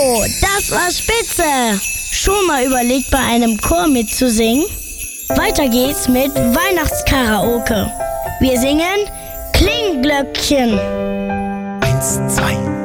Oh, das war spitze! Schon mal überlegt, bei einem Chor mitzusingen? Weiter geht's mit Weihnachtskaraoke. Wir singen Klingglöckchen. 1, 2,